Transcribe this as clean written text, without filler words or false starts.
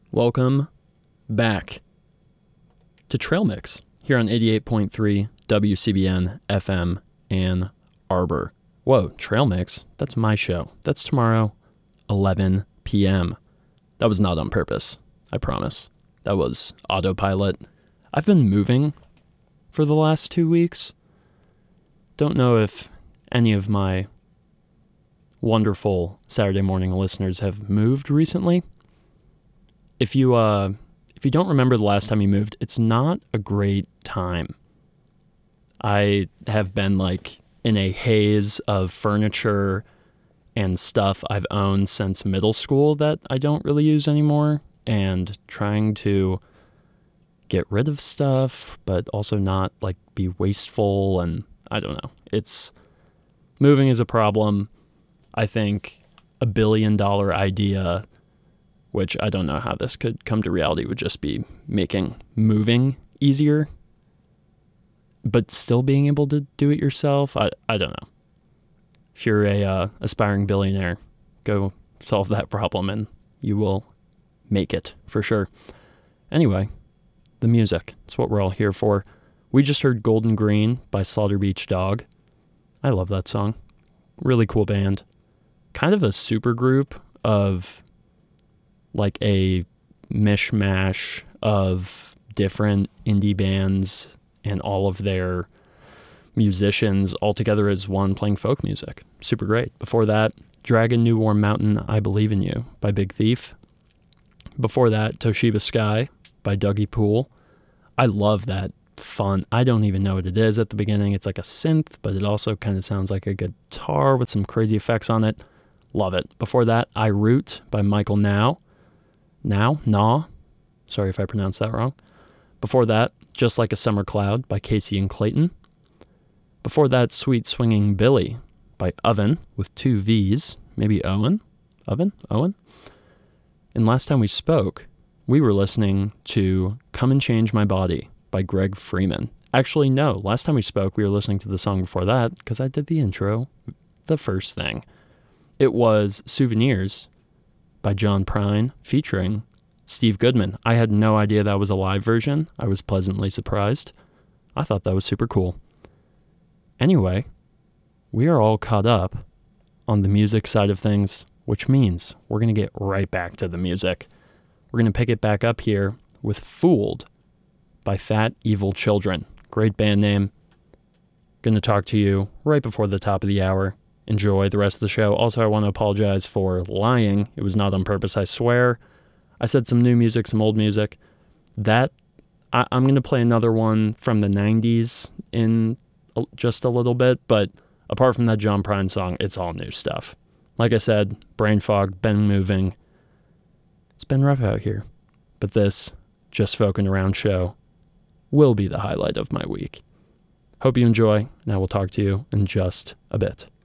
Welcome back to Trail Mix here on 88.3 WCBN FM Ann Arbor. Whoa, Trail Mix? That's my show. That's tomorrow, 11 p.m. That was not on purpose, I promise. That was autopilot. I've been moving for the last 2 weeks. Don't know if any of my wonderful Saturday morning listeners have moved recently. If you don't remember the last time you moved, it's not a great time. I have been in a haze of furniture and stuff I've owned since middle school that I don't really use anymore, and trying to get rid of stuff, but also not be wasteful, and I don't know. Moving is a problem. I think $1 billion idea, which I don't know how this could come to reality, would just be making moving easier, but still being able to do it yourself. I don't know. If you're a aspiring billionaire, go solve that problem and you will make it for sure. Anyway, the music. It's what we're all here for. We just heard Golden Green by Slaughter Beach Dog. I love that song. Really cool band. Kind of a super group of a mishmash of different indie bands and all of their musicians all together as one playing folk music. Super great. Before that, Dragon New Warm Mountain, I Believe in You by Big Thief. Before that, Toshiba Sky by Dougie Poole. I love that fun. I don't even know what it is at the beginning. It's like a synth, but it also kind of sounds like a guitar with some crazy effects on it. Love it. Before that, I Root by Michael Now. Sorry if I pronounced that wrong. Before that, Just Like a Summer Cloud by Casey and Clayton. Before that, Sweet Swinging Billy by Oven with 2 V's, maybe Owen? Owen? And last time we spoke, we were listening to Come and Change My Body by Greg Freeman. Actually, no, last time we spoke, we were listening to the song before that because I did the intro, the first thing. It was Souvenirs by John Prine featuring Steve Goodman. I had no idea that was a live version. I was pleasantly surprised. I thought that was super cool. Anyway, we are all caught up on the music side of things, which means we're going to get right back to the music. We're going to pick it back up here with Fooled by Fat Evil Children. Great band name. Going to talk to you right before the top of the hour. Enjoy the rest of the show. Also, I want to apologize for lying. It was not on purpose, I swear. I said some new music, some old music. I'm going to play another one from the 90s in just a little bit, but apart from that John Prine song, it's all new stuff. Like I said, brain fog, been moving. It's been rough out here. But this Just Folkin' Around show will be the highlight of my week. Hope you enjoy, and I will talk to you in just a bit.